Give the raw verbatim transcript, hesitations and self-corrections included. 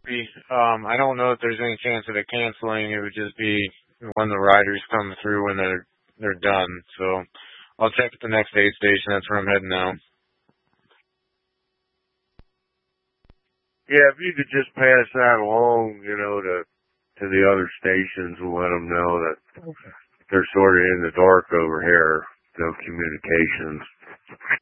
be, um, I don't know if there's any chance of it canceling. It would just be when the riders come through when they're they're done. So I'll check at the next aid station. That's where I'm heading now. Yeah, if you could just pass that along, you know, to to the other stations and let them know that they're sort of in the dark over here, no communications.